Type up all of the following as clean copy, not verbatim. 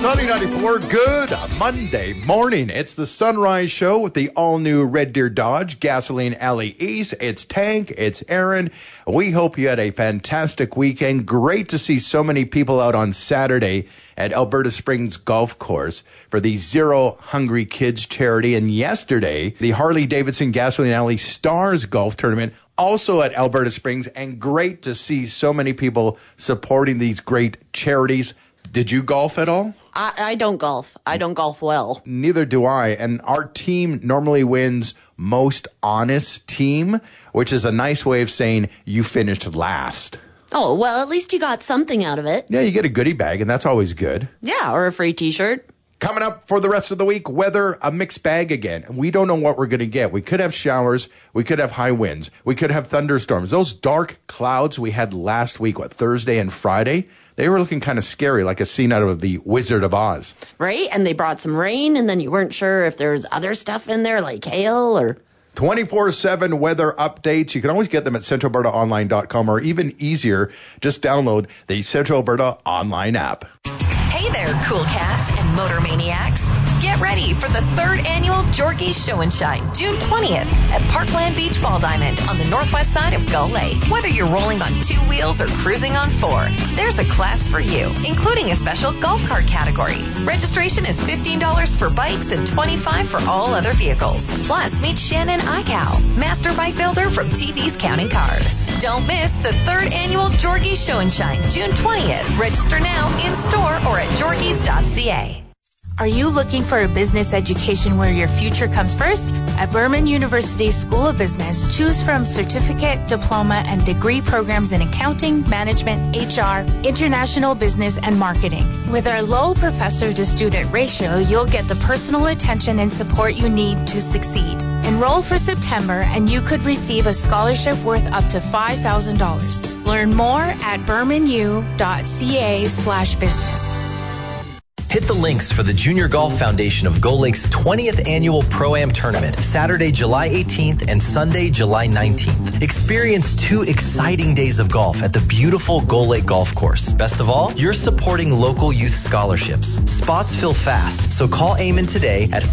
Sunny 94, good Monday morning. It's the Sunrise Show with the all-new Red Deer Dodge Gasoline Alley East. It's Tank, it's Aaron. We hope you had a fantastic weekend. Great to see so many people out on Saturday at Alberta Springs Golf Course for the Zero Hungry Kids charity. And yesterday, the Harley-Davidson Gasoline Alley Stars Golf Tournament, also at Alberta Springs. And great to see so many people supporting these great charities. Did you golf at all? I don't golf. I don't golf well. Neither do I. And our team normally wins most honest team, which is a nice way of saying you finished last. Oh, well, at least you got something out of it. Yeah, you get a goodie bag, and that's always good. Yeah, or a free T-shirt. Coming up for the rest of the week, weather, a mixed bag again. We don't know what we're going to get. We could have showers. We could have high winds. We could have thunderstorms. Those dark clouds we had last week, Thursday and Friday, they were looking kind of scary, like a scene out of The Wizard of Oz. Right? And they brought some rain, and then you weren't sure if there was other stuff in there, like hail or... 24/7 weather updates. You can always get them at centralalbertaonline.com, or even easier, just download the Central Alberta Online app. Hey there, cool cats and motor maniacs. Get ready for the 3rd annual Jorgie's Show and Shine, June 20th at Parkland Beach Ball Diamond on the northwest side of Gull Lake. Whether you're rolling on 2 wheels or cruising on 4, there's a class for you, including a special golf cart category. Registration is $15 for bikes and $25 for all other vehicles. Plus, meet Shannon Ical, master bike builder from TV's Counting Cars. Don't miss the 3rd annual Jorgie's Show and Shine, June 20th. Register now in store or at jorgies.ca. Are you looking for a business education where your future comes first? At Berman University School of Business, choose from certificate, diploma, and degree programs in accounting, management, HR, international business, and marketing. With our low professor-to-student ratio, you'll get the personal attention and support you need to succeed. Enroll for September, and you could receive a scholarship worth up to $5,000. Learn more at bermanu.ca/business. Hit the links for the Junior Golf Foundation of Gull Lake's 20th annual Pro-Am Tournament, Saturday, July 18th and Sunday, July 19th. Experience 2 exciting days of golf at the beautiful Gull Lake Golf Course. Best of all, you're supporting local youth scholarships. Spots fill fast, so call Eamon today at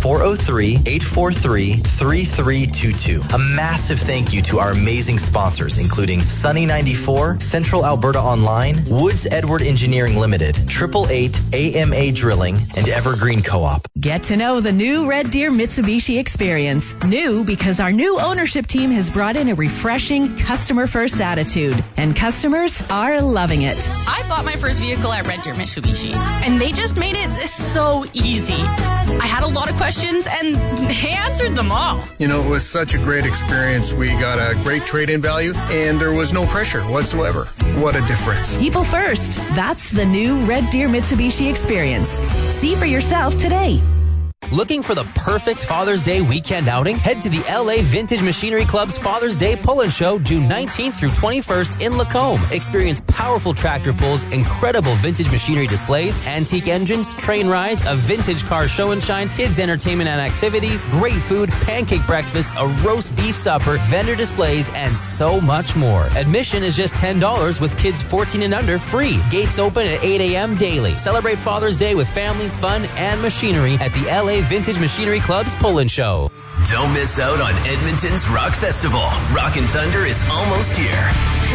403-843-3322. A massive thank you to our amazing sponsors, including Sunny 94, Central Alberta Online, Woods Edward Engineering Limited, 888 AMA Drilling, and Evergreen Co-op. Get to know the new Red Deer Mitsubishi experience. New because our new ownership team has brought in a refreshing customer-first attitude, and customers are loving it. I bought my first vehicle at Red Deer Mitsubishi, and they just made it so easy. I had a lot of questions, and they answered them all. You know, it was such a great experience. We got a great trade-in value, and there was no pressure whatsoever. What a difference. People first. That's the new Red Deer Mitsubishi experience. See for yourself today. Looking for the perfect Father's Day weekend outing? Head to the LA Vintage Machinery Club's Father's Day Pull-In Show June 19th through 21st in Lacombe. Experience powerful tractor pulls, incredible vintage machinery displays, antique engines, train rides, a vintage car show and shine, kids entertainment and activities, great food, pancake breakfast, a roast beef supper, vendor displays, and so much more. Admission is just $10 with kids 14 and under free. Gates open at 8 a.m. daily. Celebrate Father's Day with family, fun, and machinery at the LA Vintage Machinery Club's Pull-In Show. Don't miss out on Edmonton's Rock Festival. Rockin' Thunder is almost here.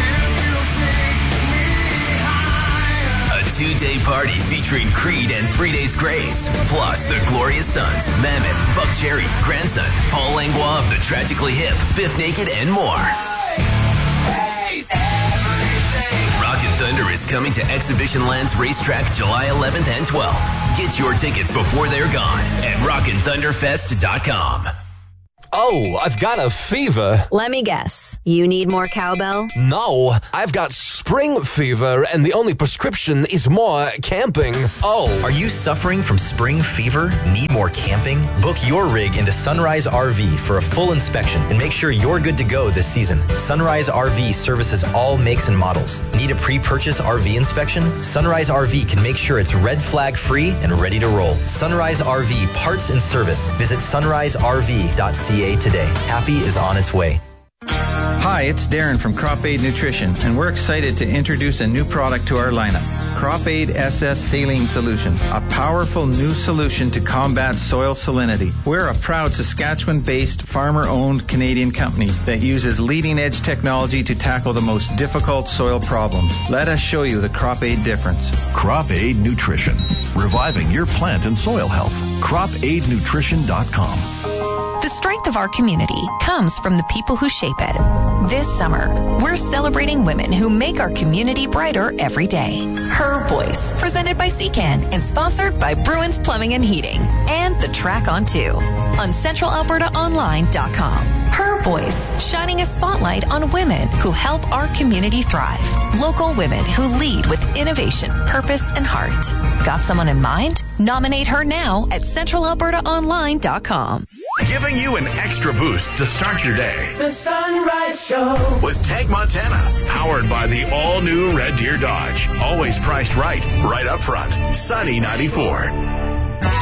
A 2-day party featuring Creed and 3 Days Grace. Plus the Glorious Sons, Mammoth, Buck Cherry, Grandson, Paul Langlois of the Tragically Hip, Biff Naked, and more. Rockin' Thunder is coming to Exhibition Lands Racetrack July 11th and 12th. Get your tickets before they're gone at rockinthunderfest.com. Oh, I've got a fever. Let me guess. You need more cowbell? No, I've got spring fever, and the only prescription is more camping. Oh. Are you suffering from spring fever? Need more camping? Book your rig into Sunrise RV for a full inspection and make sure you're good to go this season. Sunrise RV services all makes and models. Need a pre-purchase RV inspection? Sunrise RV can make sure it's red flag free and ready to roll. Sunrise RV parts and service. Visit sunriserv.ca today. Happy is on its way. Hi, it's Darren from Crop Aid Nutrition, and we're excited to introduce a new product to our lineup, Crop Aid SS Saline Solution, a powerful new solution to combat soil salinity. We're a proud Saskatchewan-based, farmer-owned Canadian company that uses leading-edge technology to tackle the most difficult soil problems. Let us show you the Crop Aid difference. Crop Aid Nutrition, reviving your plant and soil health. CropAidNutrition.com. The strength of our community comes from the people who shape it. This summer, we're celebrating women who make our community brighter every day. Her Voice, presented by Seacan and sponsored by Bruins Plumbing and Heating and The Track on 2 on CentralAlbertaOnline.com. Her Voice, shining a spotlight on women who help our community thrive. Local women who lead with innovation, purpose, and heart. Got someone in mind? Nominate her now at CentralAlbertaOnline.com. Giving you an extra boost to start your day. The Sunrise Show with Tank Montana, powered by the all-new Red Deer Dodge. Always priced right up front. Sunny 94.